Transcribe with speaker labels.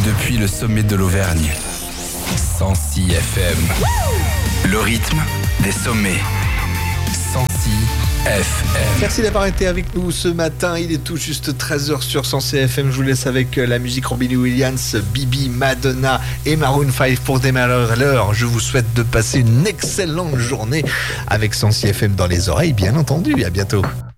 Speaker 1: depuis le sommet de l'Auvergne. 106 FM. Le rythme des sommets. 106 FM.
Speaker 2: Merci d'avoir été avec nous ce matin. Il est tout juste 13h sur 106 FM. Je vous laisse avec la musique Robbie Williams, Bibi, Madonna et Maroon 5 pour démarrer l'heure. Je vous souhaite de passer une excellente journée avec 106 FM dans les oreilles, bien entendu. À bientôt.